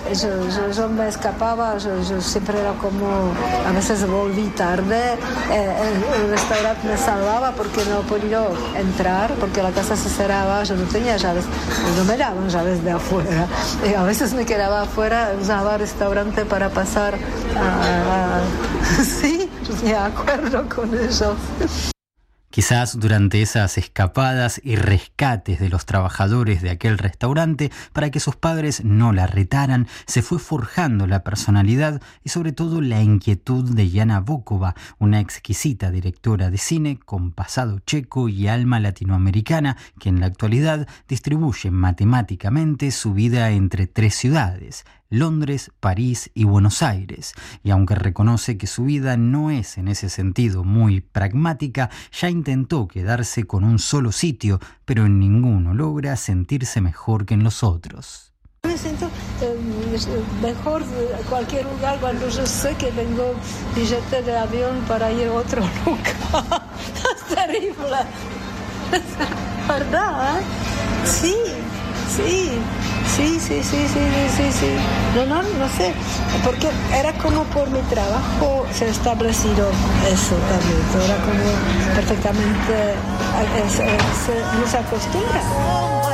yo me escapaba, yo siempre era como, a veces volví tarde, el restaurante me salvaba porque no podía entrar, porque la casa se cerraba, yo no tenía llaves, no me daban llaves de afuera, y a veces me quedaba afuera, usaba el restaurante para pasar sí, me acuerdo con eso. Quizás durante esas escapadas y rescates de los trabajadores de aquel restaurante, para que sus padres no la retaran, se fue forjando la personalidad y sobre todo la inquietud de Jana Bokova, una exquisita directora de cine con pasado checo y alma latinoamericana que en la actualidad distribuye matemáticamente su vida entre 3 ciudades, Londres, París y Buenos Aires, y aunque reconoce que su vida no es en ese sentido muy pragmática, ya intentó quedarse con un solo sitio, pero en ninguno logra sentirse mejor que en los otros. Me siento mejor en cualquier lugar cuando yo sé que tengo billete de avión para ir a otro lugar. Es terrible. ¿Verdad? Sí. No sé, porque era como por mi trabajo se ha establecido eso también, era como perfectamente, se nos acostumbra.